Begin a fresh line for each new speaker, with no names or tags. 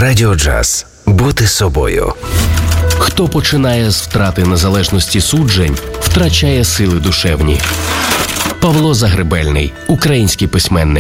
Радіо Джаз. Бути собою.
Хто починає з втрати незалежності суджень, втрачає сили душевні. Павло Загребельний, український письменник.